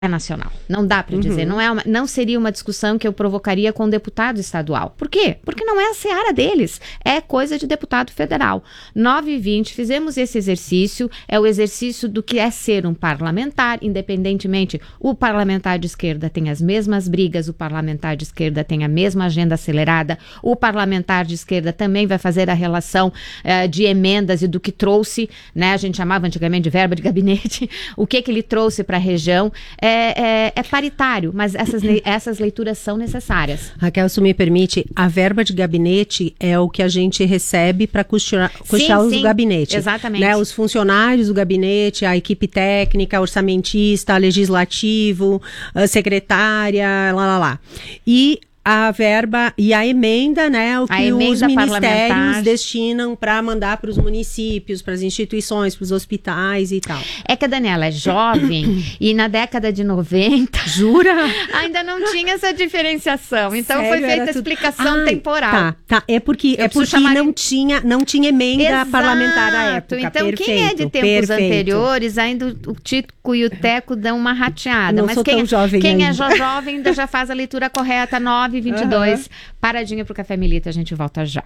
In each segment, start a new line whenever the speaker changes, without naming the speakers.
nacional. Não dá para dizer, não seria uma discussão que eu provocaria com o deputado estadual. Por quê? Porque não é a seara deles, é coisa de deputado federal. 9h20, fizemos esse exercício, é o exercício do que é ser um parlamentar, independentemente, o parlamentar de esquerda tem as mesmas brigas, o parlamentar de esquerda tem a mesma agenda acelerada, o parlamentar de esquerda também vai fazer a relação de emendas e do que trouxe, né, a gente chamava antigamente de verba de gabinete, o que ele trouxe para a região, é paritário, mas essas leituras são necessárias.
Raquel, se me permite, a verba de gabinete é o que a gente recebe para custear os gabinetes.
Exatamente.
Né? Os funcionários do gabinete, a equipe técnica, orçamentista, legislativo, a secretária, E a verba e a emenda, né, o que os ministérios destinam para mandar para os municípios, para as instituições, para os hospitais e tal.
É que a Daniela é jovem e na década de 90...
Jura?
Ainda não tinha essa diferenciação. Então sério, foi feita a explicação temporal.
Tá. É porque não tinha emenda
Exato.
Parlamentar à época.
Então
perfeito,
quem é de tempos anteriores, ainda o Tico e o Teco dão uma rateada.
Não
mas
sou tão jovem
quem
ainda.
é jovem ainda já faz a leitura correta, 9h22. Paradinha pro Café Milita, a gente volta já.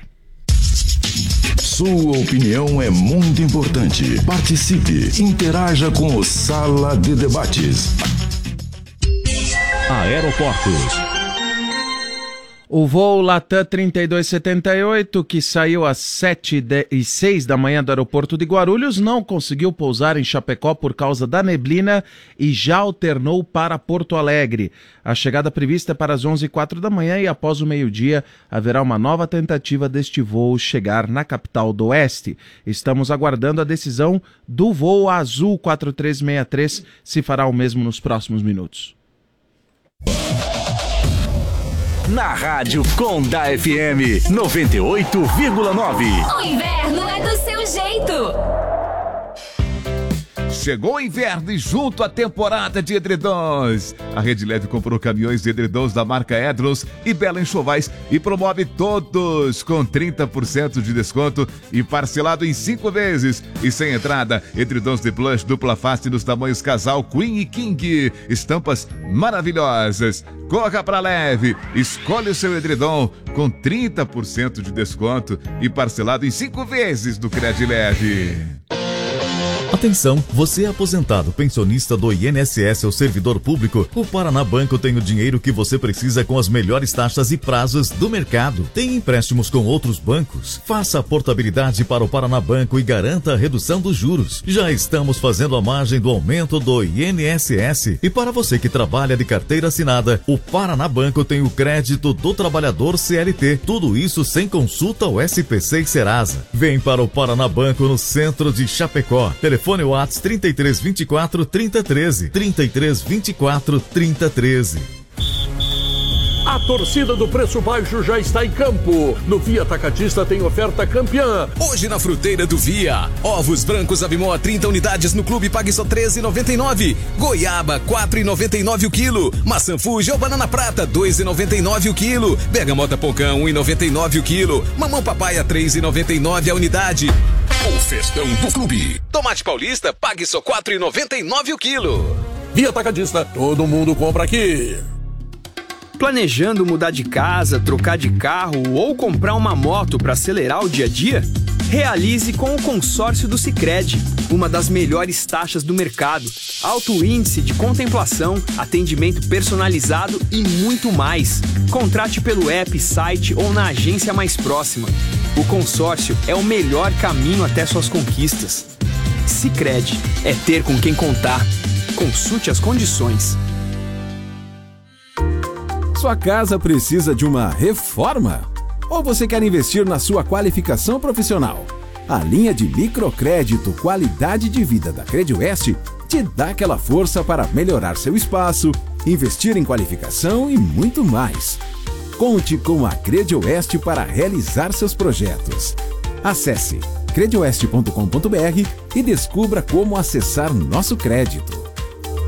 Sua opinião é muito importante. Participe, interaja com o Sala de Debates. Aeroportos.
O voo Latam 3278, que saiu às 7h06 da manhã do aeroporto de Guarulhos, não conseguiu pousar em Chapecó por causa da neblina e já alternou para Porto Alegre. A chegada prevista é para as 11h04 da manhã e após o meio-dia haverá uma nova tentativa deste voo chegar na capital do Oeste. Estamos aguardando a decisão do voo Azul 4363, se fará o mesmo nos próximos minutos.
Na Rádio Conda FM 98,9.
O inverno é do seu jeito.
Chegou o inverno e junto à temporada de edredons. A Rede Leve comprou caminhões de edredons da marca Edros e Bela Enxovais e promove todos com 30% de desconto e parcelado em 5 vezes. E sem entrada, edredons de plush dupla face nos tamanhos casal, queen e king. Estampas maravilhosas. Corra pra Leve, escolhe o seu edredom com 30% de desconto e parcelado em 5 vezes do Cred Leve.
Atenção, você é aposentado, pensionista do INSS ou servidor público? O Paraná Banco tem o dinheiro que você precisa com as melhores taxas e prazos do mercado. Tem empréstimos com outros bancos? Faça a portabilidade para o Paraná Banco e garanta a redução dos juros. Já estamos fazendo a margem do aumento do INSS. E para você que trabalha de carteira assinada, o Paraná Banco tem o crédito do trabalhador CLT. Tudo isso sem consulta ao SPC e Serasa. Vem para o Paraná Banco no centro de Chapecó. Telefone WhatsApp 3324 3013. 3324 3013.
A torcida do Preço Baixo já está em campo. No Via Atacadista tem oferta campeã.
Hoje na fruteira do Via. Ovos brancos Avimó 30 unidades no clube, pague só R$13,99. Goiaba 4,99 o quilo. Maçã Fuji ou banana prata 2,99 o quilo. Bergamota Pocão 1,99 o quilo. Mamão papaya 3,99 a unidade. O festão do clube. Tomate paulista, pague só R$4,99 o quilo.
Via Atacadista, todo mundo compra aqui.
Planejando mudar de casa, trocar de carro ou comprar uma moto para acelerar o dia a dia? Realize com o consórcio do Sicredi, uma das melhores taxas do mercado, alto índice de contemplação, atendimento personalizado e muito mais. Contrate pelo app, site ou na agência mais próxima. O consórcio é o melhor caminho até suas conquistas. Sicredi, é ter com quem contar. Consulte as condições.
Sua casa precisa de uma reforma? Ou você quer investir na sua qualificação profissional? A linha de microcrédito Qualidade de Vida da Credioeste te dá aquela força para melhorar seu espaço, investir em qualificação e muito mais. Conte com a Credioeste para realizar seus projetos. Acesse credioeste.com.br e descubra como acessar nosso crédito.